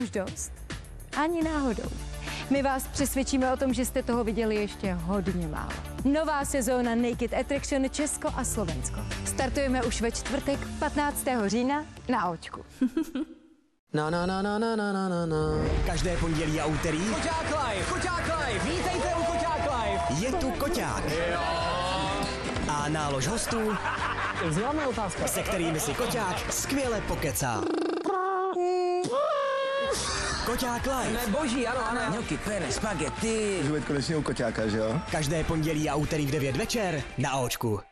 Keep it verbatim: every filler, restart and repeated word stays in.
už dost? Ani náhodou. My vás přesvědčíme o tom, že jste toho viděli ještě hodně málo. Nová sezóna Naked Attraction Česko a Slovensko. Startujeme už ve čtvrtek patnáctého října na Očku. Na na na na na na na na. Každé pondělí a úterý Koťák Live, Koťák Live, vítejte u Koťák Live. je tu Koťák. A nálož hostů, Známá otázka. se kterými si Koťák skvěle pokecá. Koťák Live. Ne, boží, ano, ano. Gnocchi, pene, spaghetti. Můžu být konečně u Koťáka, že jo? Každé pondělí a úterý v devět večer na Očku.